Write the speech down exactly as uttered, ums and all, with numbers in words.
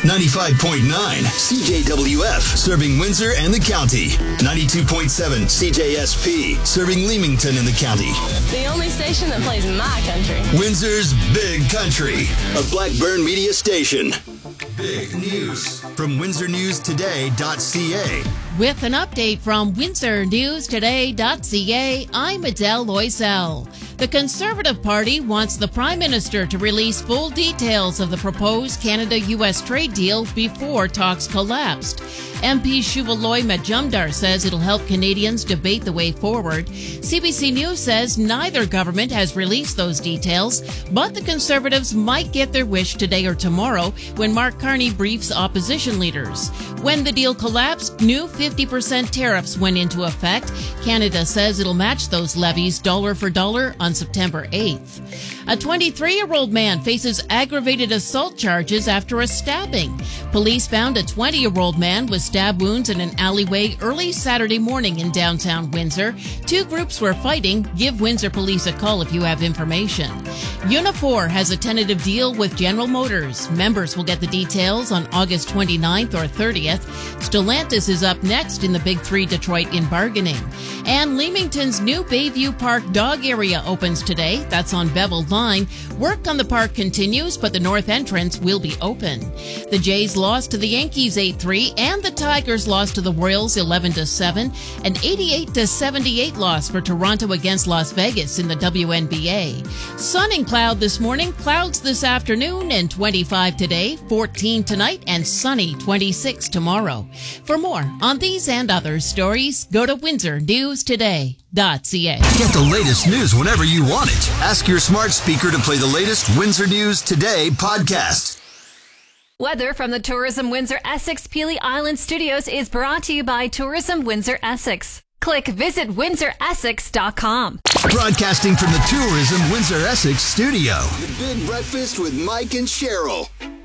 ninety-five point nine C J W F, serving Windsor and the county. ninety-two point seven C J S P, serving Leamington and the county. The only station that plays my country. Windsor's Big Country, a Blackburn media station. Big news from windsor news today dot c a. With an update from windsor news today dot c a, I'm Adele Loisel. The Conservative Party wants the Prime Minister to release full details of the proposed Canada-U S trade deal before talks collapsed. M P Shuvaloy Majumdar says it'll help Canadians debate the way forward. C B C News says neither government has released those details, but the Conservatives might get their wish today or tomorrow when Mark Carney briefs opposition leaders. When the deal collapsed, new fifty percent tariffs went into effect. Canada says it'll match those levies dollar for dollar on September eighth. A twenty-three-year-old man faces aggravated assault charges after a stabbing. Police found a twenty-year-old man with stab wounds in an alleyway early Saturday morning in downtown Windsor. Two groups were fighting. Give Windsor Police a call if you have information. Unifor has a tentative deal with General Motors. Members will get the details on August twenty-ninth or thirtieth. Stellantis is up next in the Big Three Detroit in bargaining. And Leamington's new Bayview Park dog area opens today. That's on Bevel Line. Work on the park continues, but the north entrance will be open. The Jays lost to the Yankees eight three, and the Tigers lost to the Royals eleven to seven. An eighty-eight to seventy-eight loss for Toronto against Las Vegas in the W N B A. Sun and cloud this morning, clouds this afternoon, and twenty-five today, fourteen tonight, and sunny twenty-six tomorrow. For more on these and other stories, go to windsor news today dot c a. Get the latest news whenever you want it. Ask your smart speaker to play the latest Windsor News Today podcast. Weather from the Tourism Windsor Essex Peely Island Studios is brought to you by Tourism Windsor Essex. Click visit windsor essex dot com. Broadcasting from the Tourism Windsor Essex studio. The Big Breakfast with Mike and Cheryl.